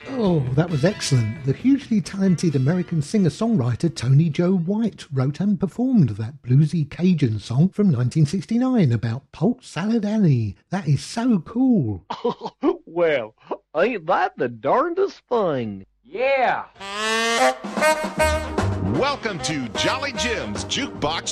Oh, that was excellent. The hugely talented American singer-songwriter Tony Joe White wrote and performed that bluesy Cajun song from 1969 about Polk Salad Alley. That is so cool. Well, ain't that the darndest thing? Yeah! Welcome to Jolly Jim's Jukebox